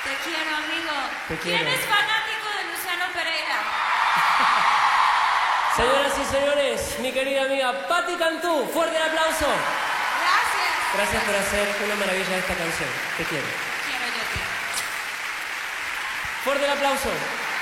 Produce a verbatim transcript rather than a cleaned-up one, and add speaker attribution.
Speaker 1: Te quiero, amigo.
Speaker 2: Te quiero.
Speaker 1: ¿Quién es fanático de Luciano Pereira?
Speaker 2: Señoras y señores, mi querida amiga Patti Cantú, fuerte el aplauso.
Speaker 1: Gracias.
Speaker 2: Gracias por hacer una maravilla de esta canción. Te quiero.
Speaker 1: Quiero yo a ti.
Speaker 2: Fuerte el aplauso.